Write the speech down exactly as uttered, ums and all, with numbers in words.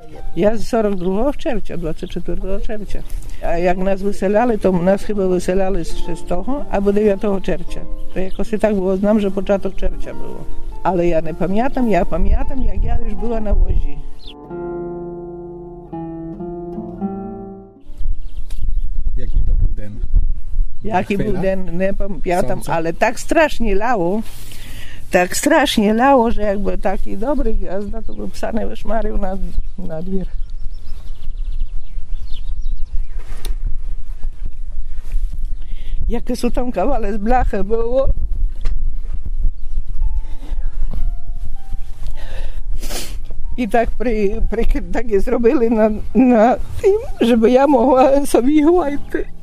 Я з сорок другого червня, двадцять четвертого червня. А як нас виселяли, то нас хіба виселяли з шостого або дев'ятого червня. То якось і так було, знам, що початок червня було. Але я не пам'ятам, я пам'ятам, як я вже була на вожі. Який то був день? Який був день, не пам'ятам, але так страшnie lało, tak strasznie lało, że jakby taki dobry gwiazda, to by psa nie wyszmarił na, na dwór. Jakie są tam kawale z blachy było. I tak pri, pri, takie zrobili na, na tym, żeby ja mogła sobie łajty.